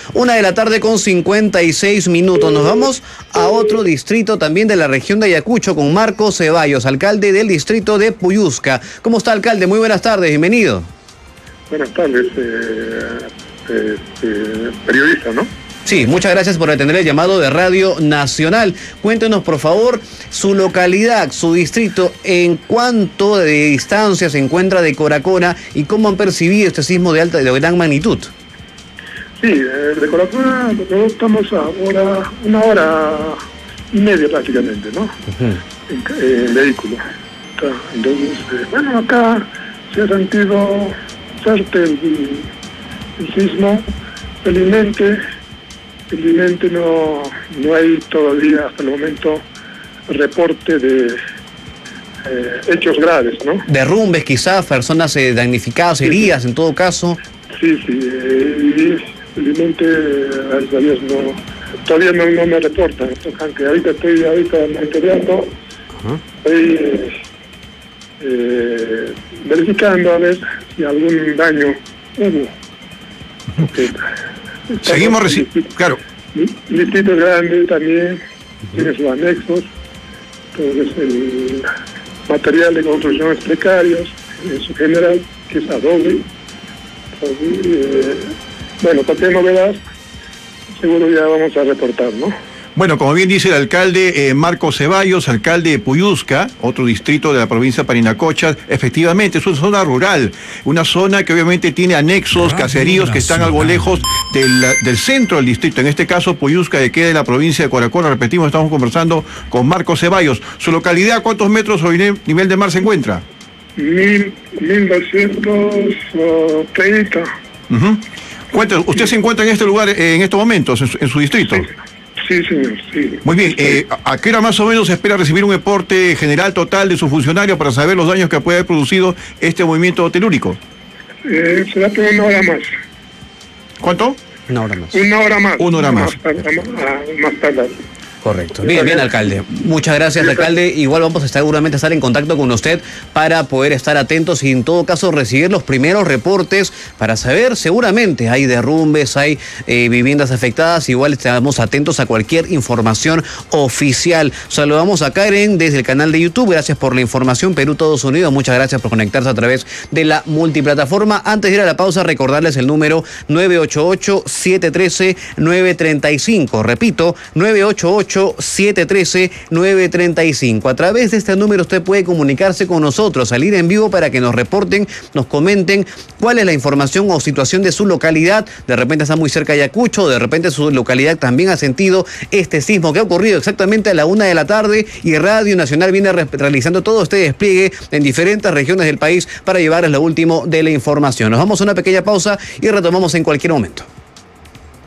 1:56 Nos vamos a otro distrito también de la región de Ayacucho con Marco Ceballos, alcalde del distrito de Puyusca. ¿Cómo está, alcalde? Muy buenas tardes, bienvenido. Buenas tardes, periodista, ¿no? Sí, muchas gracias por atender el llamado de Radio Nacional. Cuéntenos, por favor, su localidad, su distrito, en cuánto de distancia se encuentra de Coracora y cómo han percibido este sismo de gran magnitud. Sí, de Coracora estamos ahora 1:30 prácticamente, ¿no? En vehículo. Entonces, bueno, acá se ha sentido fuerte el sismo. Felizmente no hay todavía hasta el momento reporte de hechos graves, ¿no? Derrumbes quizás, personas damnificadas, heridas en todo caso. Sí, felizmente gracias a Dios todavía no me reportan, aunque ahorita estoy monitoreando, estoy verificando a ver si algún daño hubo. Seguimos recibiendo, claro. El distrito es grande también, tiene sus anexos, entonces el material de construcción es precarios, en su general, que es adobe. Bueno, cualquier novedad, seguro ya vamos a reportar, ¿no? Bueno, como bien dice el alcalde Marco Ceballos, alcalde de Puyusca, otro distrito de la provincia de Parinacota, efectivamente es una zona rural, una zona que obviamente tiene anexos, caseríos que están algo lejos del centro del distrito. En este caso, Puyusca, que queda en la provincia de Coracora. Repetimos, estamos conversando con Marco Ceballos. ¿Su localidad cuántos metros sobre nivel de mar se encuentra? 1230. Cuéntanos, ¿usted se encuentra en este lugar en estos momentos, en su distrito? Sí, señor, sí. Muy bien, ¿a qué hora más o menos se espera recibir un reporte general total de sus funcionarios para saber los daños que puede haber producido este movimiento telúrico? Será por 1 hora más. ¿Cuánto? 1 hora más. 1 hora más. 1 hora más. Más tarde. Correcto. Bien, alcalde. Muchas gracias, alcalde. Igual vamos a seguramente estar en contacto con usted para poder estar atentos y en todo caso recibir los primeros reportes para saber, seguramente hay derrumbes, hay viviendas afectadas. Igual estamos atentos a cualquier información oficial. Saludamos a Karen desde el canal de YouTube. Gracias por la información. Perú, Todos Unidos. Muchas gracias por conectarse a través de la multiplataforma. Antes de ir a la pausa, recordarles el número 988-713-935. Repito, 988-713-935. A través de este número usted puede comunicarse con nosotros, salir en vivo para que nos reporten, nos comenten cuál es la información o situación de su localidad. De repente está muy cerca de Ayacucho, de repente su localidad también ha sentido este sismo que ha ocurrido exactamente a la 1 de la tarde y Radio Nacional viene realizando todo este despliegue en diferentes regiones del país para llevarles lo último de la información. Nos vamos a una pequeña pausa y retomamos en cualquier momento.